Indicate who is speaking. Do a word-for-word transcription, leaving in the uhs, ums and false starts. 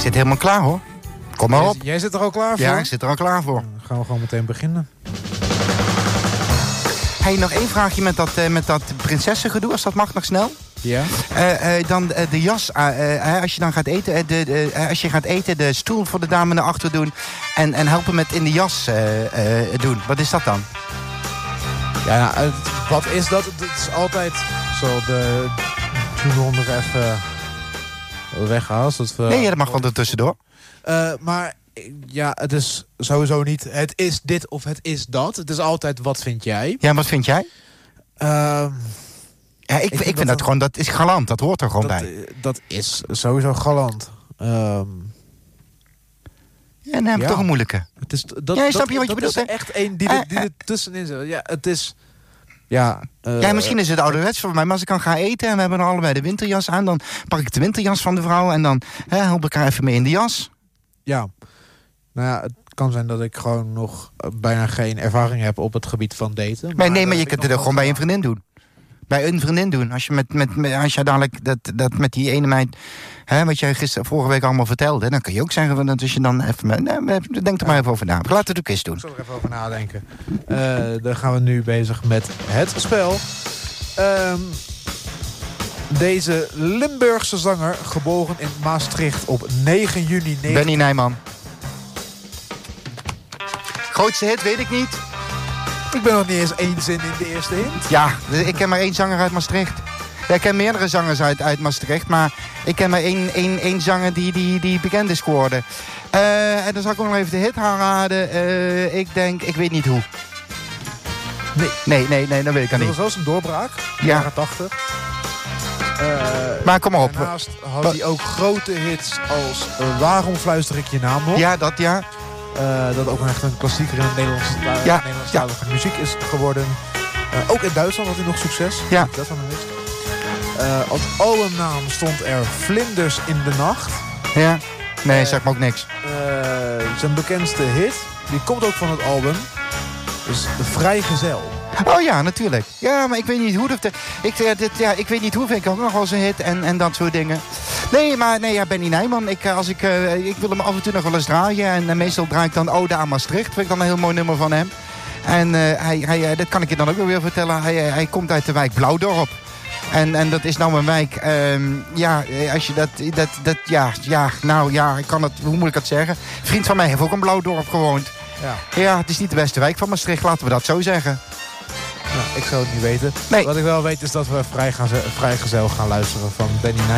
Speaker 1: zit helemaal klaar, hoor. Kom maar op.
Speaker 2: Jij, jij zit er al klaar voor?
Speaker 1: Ja, ik zit er al klaar voor.
Speaker 2: Dan gaan we gewoon meteen beginnen.
Speaker 1: Hey, nog één vraagje met dat, uh, met dat prinsessengedoe, als dat mag, nog snel.
Speaker 2: Ja.
Speaker 1: Uh, uh, dan uh, de jas, uh, uh, als je dan gaat eten, uh, de, de, uh, als je gaat eten, de stoel voor de dame naar achter doen en, en helpen met in de jas uh, uh, doen. Wat is dat dan?
Speaker 2: Ja, nou, het, wat is dat? Het is altijd zo de toen er even weggehaald. Dat we,
Speaker 1: Nee, ja, dat mag wel er tussendoor.
Speaker 2: Uh, maar ja, het is sowieso niet het is dit of het is dat. Het is altijd wat vind jij?
Speaker 1: Ja, wat vind jij?
Speaker 2: Uh,
Speaker 1: ja, ik, ik, ik vind dat, dat gewoon, dat is galant. Dat hoort er gewoon
Speaker 2: dat,
Speaker 1: bij.
Speaker 2: Dat is sowieso galant. Um,
Speaker 1: ja, dan heb ik
Speaker 2: ja.
Speaker 1: toch een moeilijke.
Speaker 2: Het is, dat,
Speaker 1: ja, snap je wat
Speaker 2: dat,
Speaker 1: je
Speaker 2: dat
Speaker 1: bedoelt?
Speaker 2: is echt één die, er, die er tussenin zit. Ja, het is... Ja, uh,
Speaker 1: ja, misschien is het ouderwets voor mij. Maar als ik kan gaan eten en we hebben dan allebei de winterjas aan... dan pak ik de winterjas van de vrouw en dan hè, help ik haar even mee in de jas.
Speaker 2: Ja. Nou ja, het kan zijn dat ik gewoon nog bijna geen ervaring heb op het gebied van daten.
Speaker 1: Maar
Speaker 2: maar
Speaker 1: nee, maar je kunt het ook gewoon bij een vriendin doen. Bij een vriendin doen. Als je, met, met, met, als je dadelijk dat, dat met die ene meid... Hè, wat jij gisteren, vorige week allemaal vertelde... dan kun je ook zeggen dat als je dan even... Met, nee, denk er maar even over na. Laten we het ook eens doen.
Speaker 2: Ik zal er even over nadenken. Uh, dan gaan we nu bezig met het spel. Um, deze Limburgse zanger, geboren in Maastricht op negen juni... negentien...
Speaker 1: Benny Nijman. Grootste hit, weet ik niet.
Speaker 2: Ik ben nog niet eens één zin in de eerste hint.
Speaker 1: Ja, ik ken maar één zanger uit Maastricht. Ja, ik ken meerdere zangers uit, uit Maastricht, maar ik ken maar één, één, één zanger die, die, die bekend is geworden. Uh, en dan zal ik ook nog even de hit raden. Uh, ik denk, ik weet niet hoe.
Speaker 2: Nee.
Speaker 1: Nee, nee, nee, dat weet ik al niet.
Speaker 2: Dat was wel zijn doorbraak,
Speaker 1: ja.
Speaker 2: jaren tachtig. Uh,
Speaker 1: maar kom maar op.
Speaker 2: Daarnaast had hij ook grote hits als uh, Waarom fluister ik je naam nog?
Speaker 1: Ja, dat ja.
Speaker 2: Uh, dat ook echt een klassieker in de Nederlandse, uh,
Speaker 1: ja.
Speaker 2: Nederlandstalige ja. muziek is geworden. Uh, ook in Duitsland had hij nog succes.
Speaker 1: Ja.
Speaker 2: Dat van hem wist. Uh, als albumnaam stond er Vlinders in de Nacht.
Speaker 1: Ja. Nee, uh, zeg maar ook niks.
Speaker 2: Uh, zijn bekendste hit, die komt ook van het album, is Vrijgezel.
Speaker 1: Oh ja, natuurlijk. Ja, maar ik weet niet hoe dat... Ik, dit, ja, ik weet niet hoe, vind ik ook nog wel zijn hit en, en dat soort dingen. Nee, maar nee, ja, Benny Nijman. Ik, als ik, uh, ik wil hem af en toe nog wel eens draaien. En uh, meestal draai ik dan Ode aan Maastricht. Vind ik dan een heel mooi nummer van hem. En uh, hij, hij, dat kan ik je dan ook wel weer vertellen. Hij, hij komt uit de wijk Blauwdorp. En, en dat is nou een wijk, um, ja, als je dat, dat, dat, ja, ja, nou ja, ik kan het, hoe moet ik dat zeggen? Een vriend van mij heeft ook in Blauwdorp gewoond.
Speaker 2: Ja.
Speaker 1: Ja, het is niet de beste wijk van Maastricht, laten we dat zo zeggen.
Speaker 2: Nou, ik zou het niet weten.
Speaker 1: Nee.
Speaker 2: Wat ik wel weet is dat we Vrijgezel gaan luisteren van Benny Nijman.